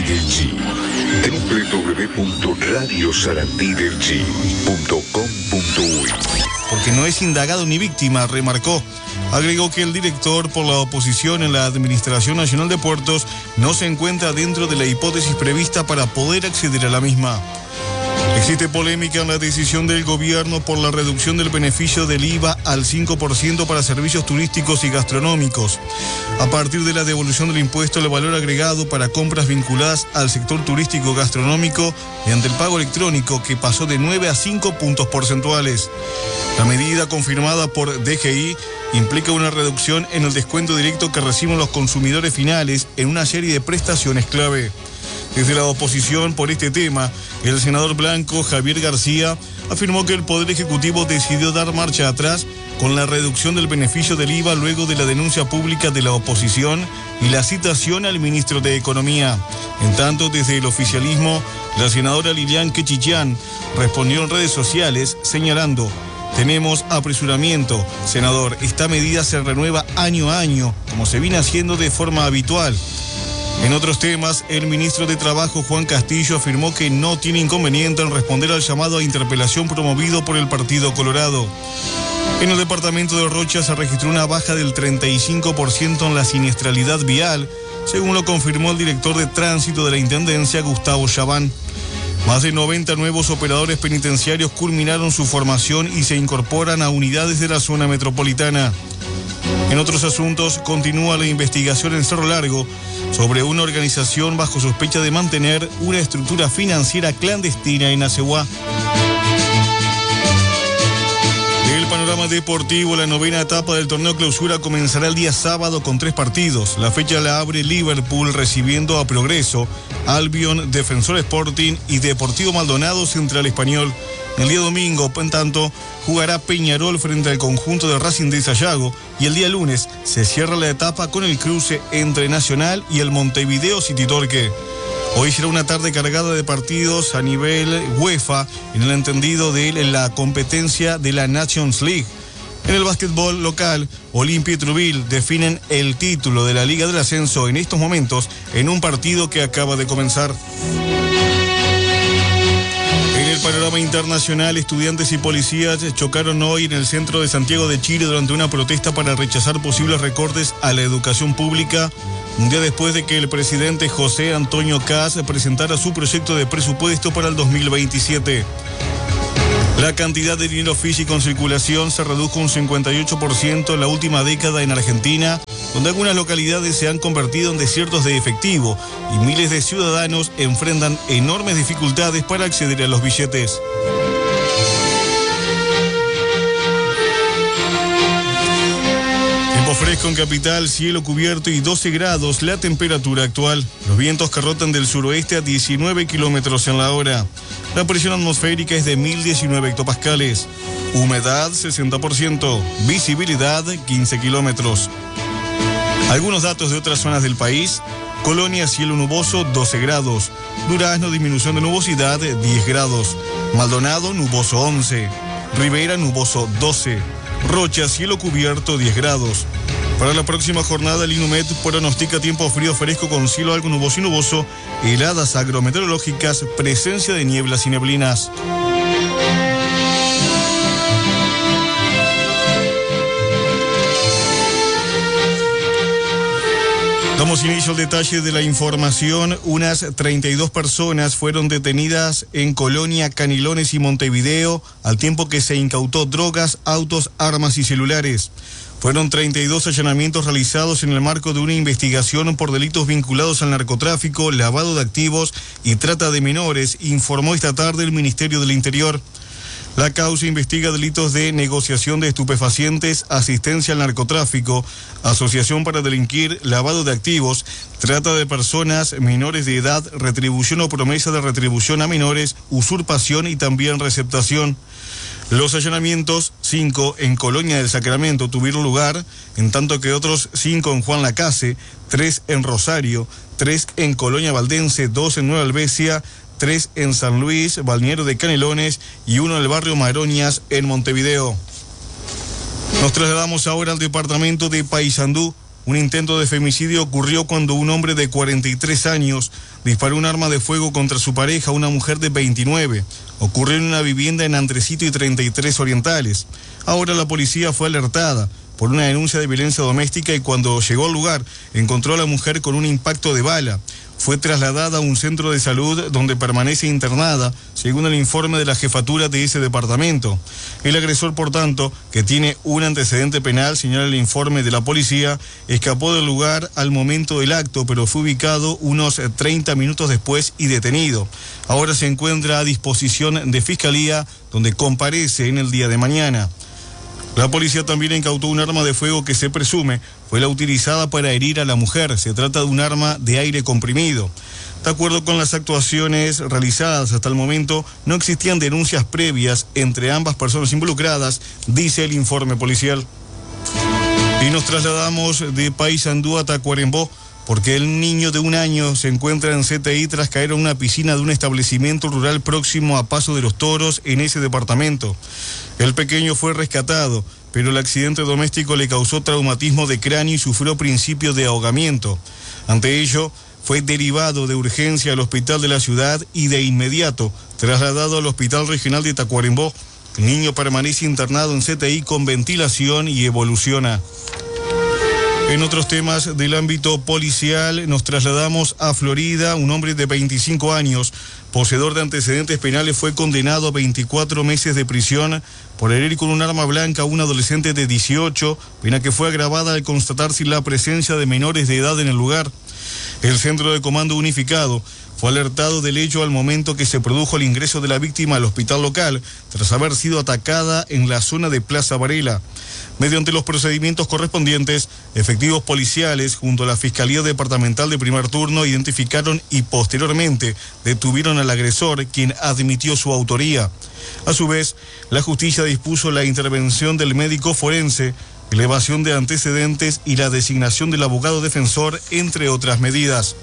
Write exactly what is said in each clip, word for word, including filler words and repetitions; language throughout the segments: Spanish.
del G. doble u doble u doble u punto radio sarandí del G punto com punto uy. Porque no es indagado ni víctima, remarcó. Agregó que el director por la oposición en la Administración Nacional de Puertos no se encuentra dentro de la hipótesis prevista para poder acceder a la misma. Existe polémica en la decisión del gobierno por la reducción del beneficio del I V A al cinco por ciento para servicios turísticos y gastronómicos. A partir de la devolución del impuesto al valor agregado para compras vinculadas al sector turístico gastronómico mediante el pago electrónico, que pasó de nueve a cinco puntos porcentuales. La medida, confirmada por D G I, implica una reducción en el descuento directo que reciben los consumidores finales en una serie de prestaciones clave. Desde la oposición por este tema, el senador blanco Javier García afirmó que el Poder Ejecutivo decidió dar marcha atrás con la reducción del beneficio del I V A luego de la denuncia pública de la oposición y la citación al ministro de Economía. En tanto, desde el oficialismo, la senadora Lilian Quechichán respondió en redes sociales señalando: tenemos apresuramiento, senador, esta medida se renueva año a año, como se viene haciendo de forma habitual. En otros temas, el ministro de Trabajo, Juan Castillo, afirmó que no tiene inconveniente en responder al llamado a interpelación promovido por el Partido Colorado. En el departamento de Rocha se registró una baja del treinta y cinco por ciento en la siniestralidad vial, según lo confirmó el director de tránsito de la Intendencia, Gustavo Chabán. Más de noventa nuevos operadores penitenciarios culminaron su formación y se incorporan a unidades de la zona metropolitana. En otros asuntos, continúa la investigación en Cerro Largo sobre una organización bajo sospecha de mantener una estructura financiera clandestina en Aceguá. Del panorama deportivo, la novena etapa del torneo Clausura comenzará el día sábado con tres partidos. La fecha la abre Liverpool recibiendo a Progreso, Albion, Defensor Sporting y Deportivo Maldonado Central Español. El día domingo, en tanto, jugará Peñarol frente al conjunto de Racing de Sayago y el día lunes se cierra la etapa con el cruce entre Nacional y el Montevideo City Torque. Hoy será una tarde cargada de partidos a nivel UEFA en el entendido de la competencia de la Nations League. En el básquetbol local, Olimpia y Trubil definen el título de la Liga del Ascenso en estos momentos en un partido que acaba de comenzar. En el panorama internacional, estudiantes y policías chocaron hoy en el centro de Santiago de Chile durante una protesta para rechazar posibles recortes a la educación pública, un día después de que el presidente José Antonio Kast presentara su proyecto de presupuesto para el dos mil veintisiete. La cantidad de dinero físico en circulación se redujo un cincuenta y ocho por ciento en la última década en Argentina, donde algunas localidades se han convertido en desiertos de efectivo y miles de ciudadanos enfrentan enormes dificultades para acceder a los billetes. Tiempo fresco en capital, cielo cubierto y doce grados la temperatura actual. Los vientos que rotan del suroeste a diecinueve kilómetros en la hora. La presión atmosférica es de mil diecinueve hectopascales. Humedad sesenta por ciento. Visibilidad quince kilómetros. Algunos datos de otras zonas del país. Colonia, cielo nuboso, doce grados. Durazno, disminución de nubosidad, diez grados. Maldonado, nuboso, once. Rivera, nuboso, doce. Rocha, cielo cubierto, diez grados. Para la próxima jornada, el INUMED pronostica tiempo frío fresco con cielo algo nuboso y nuboso, heladas agrometeorológicas, presencia de nieblas y neblinas. Damos inicio al detalle de la información. Unas treinta y dos personas fueron detenidas en Colonia, Canelones y Montevideo, al tiempo que se incautó drogas, autos, armas y celulares. Fueron treinta y dos allanamientos realizados en el marco de una investigación por delitos vinculados al narcotráfico, lavado de activos y trata de menores, informó esta tarde el Ministerio del Interior. La causa investiga delitos de negociación de estupefacientes, asistencia al narcotráfico, asociación para delinquir, lavado de activos, trata de personas menores de edad, retribución o promesa de retribución a menores, usurpación y también receptación. Los allanamientos, cinco en Colonia del Sacramento, tuvieron lugar, en tanto que otros cinco en Juan Lacase, tres en Rosario, tres en Colonia Valdense, dos en Nueva Albesia, tres en San Luis, Balneario de Canelones y uno en el barrio Maroñas en Montevideo. Nos trasladamos ahora al departamento de Paysandú, un intento de femicidio ocurrió cuando un hombre de cuarenta y tres años disparó un arma de fuego contra su pareja, una mujer de veintinueve. Ocurrió en una vivienda en Andresito y treinta y tres Orientales. Ahora la policía fue alertada por una denuncia de violencia doméstica y cuando llegó al lugar encontró a la mujer con un impacto de bala. Fue trasladada a un centro de salud donde permanece internada, según el informe de la jefatura de ese departamento. El agresor, por tanto, que tiene un antecedente penal, señala el informe de la policía, escapó del lugar al momento del acto, pero fue ubicado unos treinta minutos después y detenido. Ahora se encuentra a disposición de Fiscalía, donde comparece en el día de mañana. La policía también incautó un arma de fuego que se presume fue la utilizada para herir a la mujer. Se trata de un arma de aire comprimido. De acuerdo con las actuaciones realizadas hasta el momento, no existían denuncias previas entre ambas personas involucradas, dice el informe policial. Y nos trasladamos de Paysandú a Tacuarembó, porque el niño de un año se encuentra en C T I tras caer a una piscina de un establecimiento rural próximo a Paso de los Toros en ese departamento. El pequeño fue rescatado, pero el accidente doméstico le causó traumatismo de cráneo y sufrió principio de ahogamiento. Ante ello, fue derivado de urgencia al hospital de la ciudad y de inmediato trasladado al Hospital Regional de Tacuarembó. El niño permanece internado en C T I con ventilación y evoluciona. En otros temas del ámbito policial, nos trasladamos a Florida. Un hombre de veinticinco años, poseedor de antecedentes penales, fue condenado a veinticuatro meses de prisión por herir con un arma blanca a un adolescente de dieciocho, pena que fue agravada al constatarse la presencia de menores de edad en el lugar. El Centro de Comando Unificado fue alertado del hecho al momento que se produjo el ingreso de la víctima al hospital local, tras haber sido atacada en la zona de Plaza Varela. Mediante los procedimientos correspondientes, efectivos policiales junto a la Fiscalía Departamental de Primer Turno identificaron y posteriormente detuvieron al agresor, quien admitió su autoría. A su vez, la justicia dispuso la intervención del médico forense, elevación de antecedentes y la designación del abogado defensor, entre otras medidas.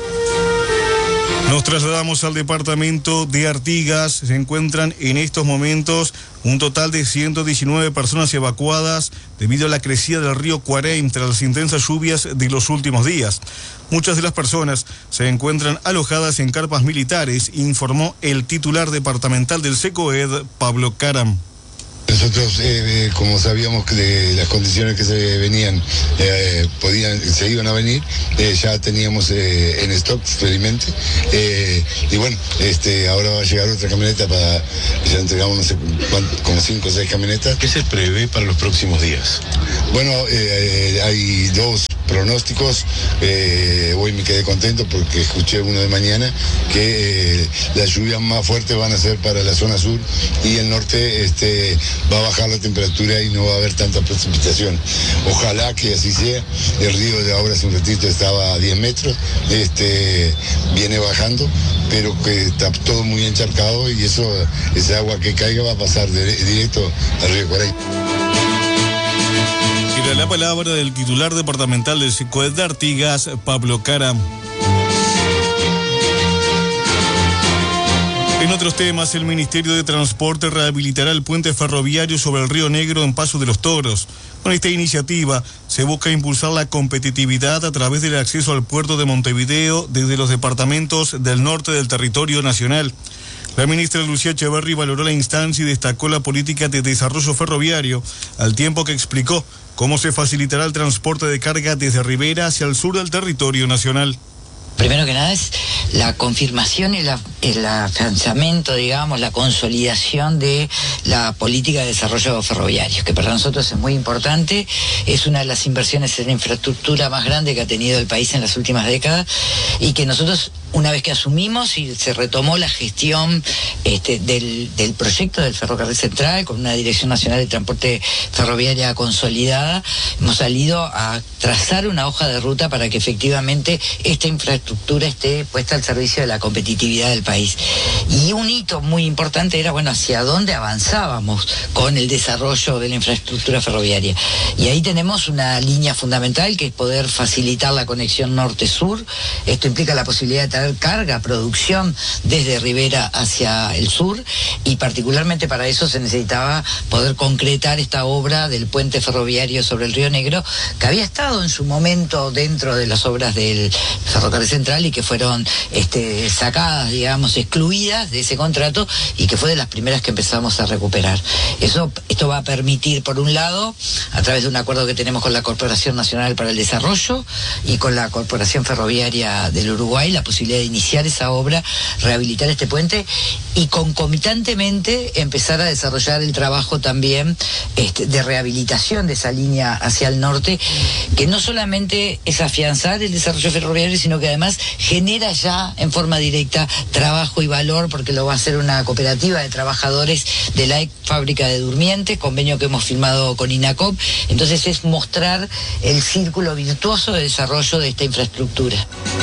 Nos trasladamos al departamento de Artigas. Se encuentran en estos momentos un total de ciento diecinueve personas evacuadas debido a la crecida del río Cuareim tras las intensas lluvias de los últimos días. Muchas de las personas se encuentran alojadas en carpas militares, informó el titular departamental del SECOED, Pablo Caram. Nosotros, eh, como sabíamos que de las condiciones que se venían, eh, podían, se iban a venir, eh, ya teníamos eh, en stock felizmente, eh, y bueno, este, ahora va a llegar otra camioneta para, ya entregamos no sé cuánto, como cinco o seis camionetas. ¿Qué se prevé para los próximos días? Bueno, eh, hay dos pronósticos. Eh, hoy me quedé contento porque escuché uno de mañana que eh, las lluvias más fuertes van a ser para la zona sur y el norte este, va a bajar la temperatura y no va a haber tanta precipitación. Ojalá que así sea. El río de ahora hace un ratito estaba a diez metros, este, viene bajando, pero que está todo muy encharcado y eso, esa agua que caiga va a pasar de, directo al río Cuareim. Era la palabra del titular departamental del SECOED de Artigas, Pablo Caram. En otros temas, el Ministerio de Transporte rehabilitará el puente ferroviario sobre el Río Negro en Paso de los Toros. Con esta iniciativa se busca impulsar la competitividad a través del acceso al puerto de Montevideo desde los departamentos del norte del territorio nacional. La ministra Lucía Echeverri valoró la instancia y destacó la política de desarrollo ferroviario, al tiempo que explicó cómo se facilitará el transporte de carga desde Rivera hacia el sur del territorio nacional. Primero que nada es la confirmación y la, el afianzamiento, digamos, la consolidación de la política de desarrollo ferroviario, que para nosotros es muy importante. Es una de las inversiones en infraestructura más grande que ha tenido el país en las últimas décadas y que nosotros, una vez que asumimos y se retomó la gestión este, del, del proyecto del Ferrocarril Central con una Dirección Nacional de Transporte Ferroviaria consolidada, hemos salido a trazar una hoja de ruta para que efectivamente esta infraestructura esté puesta al servicio de la competitividad del país. país. Y un hito muy importante era, bueno, hacia dónde avanzábamos con el desarrollo de la infraestructura ferroviaria. Y ahí tenemos una línea fundamental que es poder facilitar la conexión norte-sur. Esto implica la posibilidad de traer carga, producción desde Rivera hacia el sur, y particularmente para eso se necesitaba poder concretar esta obra del puente ferroviario sobre el Río Negro, que había estado en su momento dentro de las obras del Ferrocarril Central y que fueron este, sacadas, digamos, excluidas de ese contrato, y que fue de las primeras que empezamos a recuperar. Eso, esto va a permitir, por un lado, a través de un acuerdo que tenemos con la Corporación Nacional para el Desarrollo y con la Corporación Ferroviaria del Uruguay, la posibilidad de iniciar esa obra, rehabilitar este puente y concomitantemente empezar a desarrollar el trabajo también este, de rehabilitación de esa línea hacia el norte, que no solamente es afianzar el desarrollo ferroviario, sino que además genera ya en forma directa trabajo y valor, porque lo va a hacer una cooperativa de trabajadores de la ex fábrica de Durmientes, convenio que hemos firmado con INACOP. Entonces es mostrar el círculo virtuoso de desarrollo de esta infraestructura.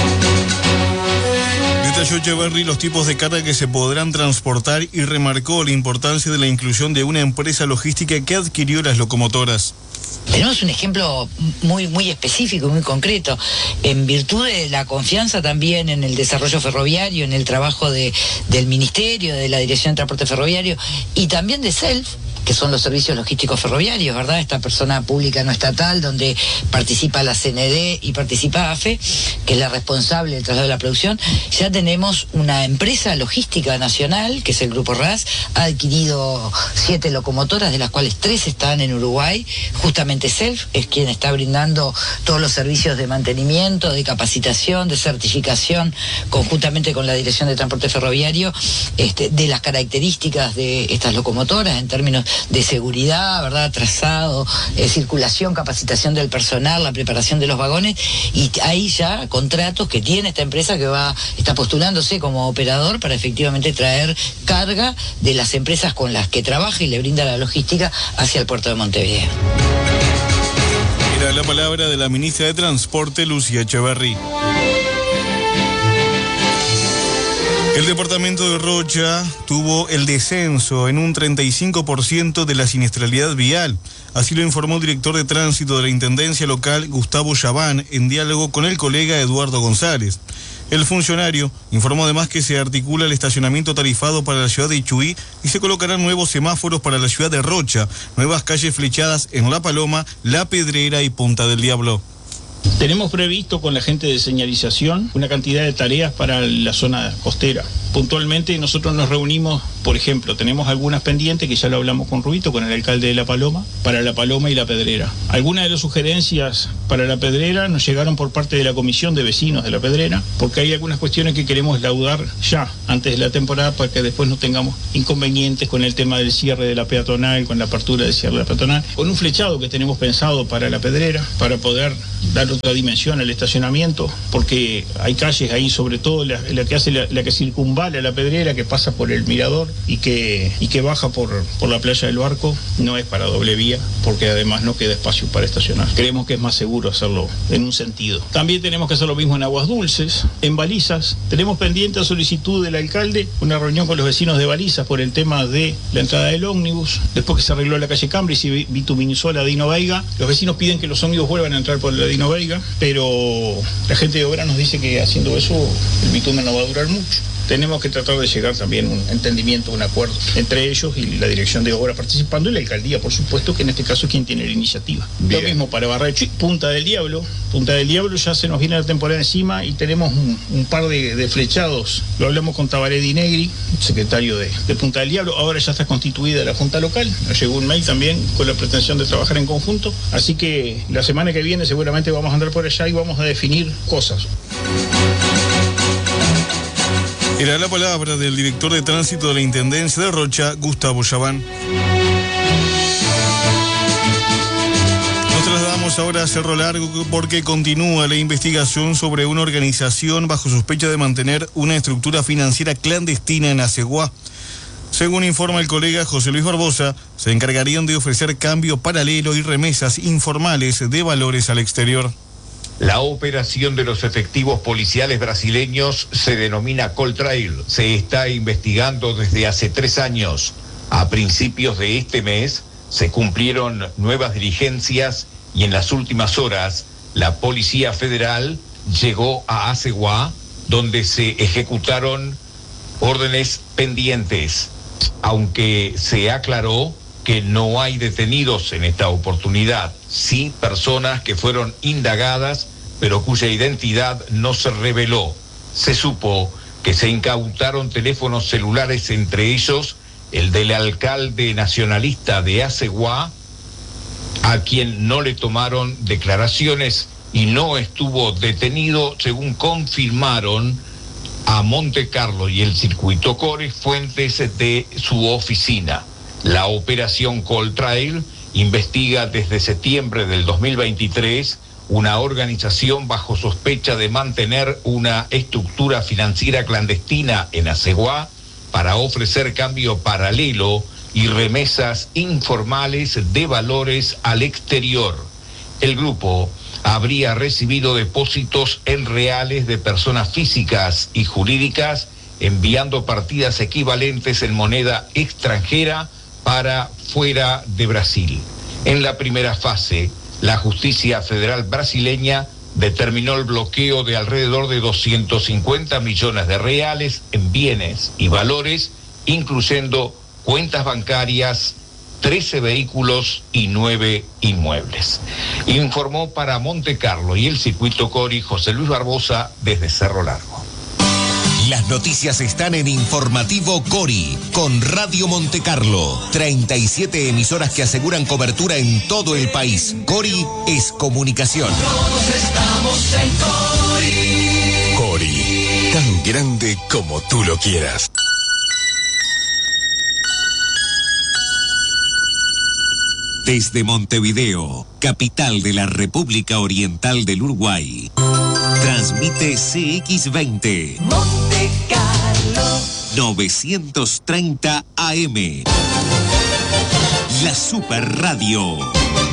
Detalló Echeverry los tipos de carga que se podrán transportar y remarcó la importancia de la inclusión de una empresa logística que adquirió las locomotoras. Tenemos un ejemplo muy muy específico y muy concreto, en virtud de la confianza también en el desarrollo ferroviario, en el trabajo de, del Ministerio, de la Dirección de Transporte Ferroviario y también de SELF, que son los servicios logísticos ferroviarios, ¿verdad? Esta persona pública no estatal donde participa la C N D y participa A F E, que es la responsable del traslado de la producción. Ya tenemos una empresa logística nacional, que es el Grupo R A S, ha adquirido siete locomotoras, de las cuales tres están en Uruguay. Justamente SELF es quien está brindando todos los servicios de mantenimiento, de capacitación, de certificación, conjuntamente con la Dirección de Transporte Ferroviario, este, de las características de estas locomotoras en términos de seguridad, ¿verdad? Trazado, eh, circulación, capacitación del personal, la preparación de los vagones, y hay ya contratos que tiene esta empresa que va, está postulándose como operador para efectivamente traer carga de las empresas con las que trabaja y le brinda la logística hacia el puerto de Montevideo. Era la palabra de la ministra de Transporte, Lucía Echeverry. El departamento de Rocha tuvo el descenso en un treinta y cinco por ciento de la siniestralidad vial. Así lo informó el director de tránsito de la Intendencia local, Gustavo Yabán, en diálogo con el colega Eduardo González. El funcionario informó además que se articula el estacionamiento tarifado para la ciudad de Ichuí y se colocarán nuevos semáforos para la ciudad de Rocha, nuevas calles flechadas en La Paloma, La Pedrera y Punta del Diablo. Tenemos previsto con la gente de señalización una cantidad de tareas para la zona costera. Puntualmente nosotros nos reunimos, por ejemplo, tenemos algunas pendientes que ya lo hablamos con Rubito, con el alcalde de La Paloma, para La Paloma y La Pedrera. Algunas de las sugerencias para La Pedrera nos llegaron por parte de la Comisión de Vecinos de La Pedrera, porque hay algunas cuestiones que queremos laudar ya, antes de la temporada, para que después no tengamos inconvenientes con el tema del cierre de la peatonal, con la apertura del cierre de la peatonal, con un flechado que tenemos pensado para La Pedrera, para poder dar otra dimensión al estacionamiento, porque hay calles ahí, sobre todo la, la que hace la, la que circunvala La Pedrera, que pasa por el mirador y que, y que baja por, por la playa del Barco, no es para doble vía, porque además no queda espacio para estacionar. Creemos que es más seguro hacerlo en un sentido. También tenemos que hacer lo mismo en Aguas Dulces, en Balizas. Tenemos pendiente a solicitud del alcalde una reunión con los vecinos de Balizas por el tema de la entrada del ómnibus. Después que se arregló la calle Cambridge y bituminizó la Dino Veiga, los vecinos piden que los ómnibus vuelvan a entrar por la Dino Veiga, pero la gente de obra nos dice que haciendo eso el bitumen no va a durar mucho. Tenemos que tratar de llegar también a un entendimiento, un acuerdo entre ellos y la dirección de obra participando, y la alcaldía, por supuesto, que en este caso es quien tiene la iniciativa. Bien. Lo mismo para Barrecho y Punta del Diablo. Punta del Diablo ya se nos viene la temporada encima y tenemos un, un par de, de flechados. Lo hablamos con Tabaré Di Negri, secretario de, de Punta del Diablo. Ahora ya está constituida la Junta Local. Nos llegó un mail también con la pretensión de trabajar en conjunto. Así que la semana que viene seguramente vamos a andar por allá y vamos a definir cosas. Era la palabra del director de tránsito de la Intendencia de Rocha, Gustavo Yabán. Nos trasladamos ahora a Cerro Largo porque continúa la investigación sobre una organización bajo sospecha de mantener una estructura financiera clandestina en Aceguá. Según informa el colega José Luis Barbosa, se encargarían de ofrecer cambio paralelo y remesas informales de valores al exterior. La operación de los efectivos policiales brasileños se denomina Coltrail. Se está investigando desde hace tres años. A principios de este mes se cumplieron nuevas diligencias y en las últimas horas la Policía Federal llegó a Aceguá, donde se ejecutaron órdenes pendientes, aunque se aclaró que no hay detenidos en esta oportunidad, sí personas que fueron indagadas, pero cuya identidad no se reveló. Se supo que se incautaron teléfonos celulares, entre ellos el del alcalde nacionalista de Aceguá, a quien no le tomaron declaraciones y no estuvo detenido, según confirmaron a Monte Carlo y el circuito Cori fuentes de su oficina. La operación Coltrail investiga desde septiembre del dos mil veintitrés una organización bajo sospecha de mantener una estructura financiera clandestina en Aceguá para ofrecer cambio paralelo y remesas informales de valores al exterior. El grupo habría recibido depósitos en reales de personas físicas y jurídicas, enviando partidas equivalentes en moneda extranjera para fuera de Brasil. En la primera fase, la justicia federal brasileña determinó el bloqueo de alrededor de doscientos cincuenta millones de reales en bienes y valores, incluyendo cuentas bancarias, trece vehículos y nueve inmuebles. Informó para Monte Carlo y el circuito Cori José Luis Barbosa desde Cerro Largo. Las noticias están en Informativo Cori, con Radio Monte Carlo. treinta y siete emisoras que aseguran cobertura en todo el país. Cori es comunicación. Todos estamos en Cori. Cori, tan grande como tú lo quieras. Desde Montevideo, capital de la República Oriental del Uruguay, transmite C X veinte. Monte Carlo. novecientos treinta A M. La Super Radio.